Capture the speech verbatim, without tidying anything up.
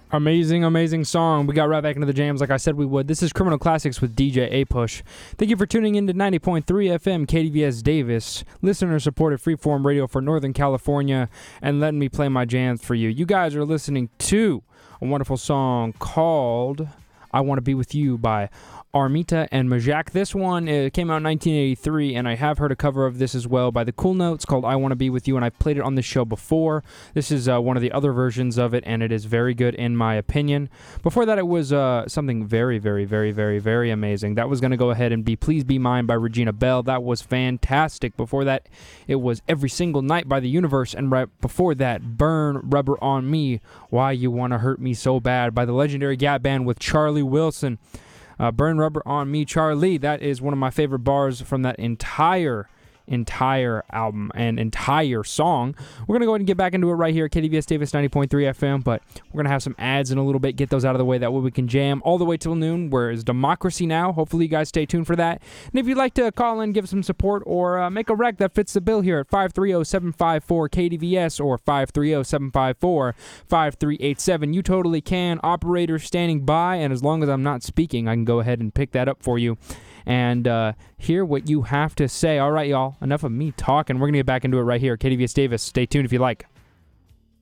Amazing, amazing song. We got right back into the jams like I said we would. This is Criminal Classics with D J A-Push. Thank you for tuning in to ninety point three F M K D V S Davis, listener-supported freeform radio for Northern California, and letting me play my jams for you. You guys are listening to a wonderful song called I Want to Be With You by Armita and Majak. This one uh, came out in nineteen eighty-three, and I have heard a cover of this as well by the Cool Notes called I Want to Be With You, and I've played it on this show before. This is uh, one of the other versions of it, and it is very good in my opinion. Before that, it was uh, something very, very, very, very, very amazing. That was going to go ahead and be Please Be Mine by Regina Belle. That was fantastic. Before that, it was Every Single Night by The Universe, and right before that, Burn Rubber on Me, Why You Want to Hurt Me So Bad by the legendary Gap Band with Charlie Wilson. Uh, Burn Rubber on Me, Charlie. That is one of my favorite bars from that entire, entire album and entire song. We're going to go ahead and get back into it right here at K D V S Davis ninety point three F M, but we're going to have some ads in a little bit. Get those out of the way. That way we can jam all the way till noon, where is Democracy Now! Hopefully you guys stay tuned for that. And if you'd like to call in, give some support, or uh, make a rec that fits the bill here at five three zero, seven five four, K D V S or five three zero, seven five four, five three eight seven, you totally can. Operator standing by, and as long as I'm not speaking, I can go ahead and pick that up for you and uh, hear what you have to say. All right, y'all, enough of me talking. We're going to get back into it right here. K D V S Davis, stay tuned if you like.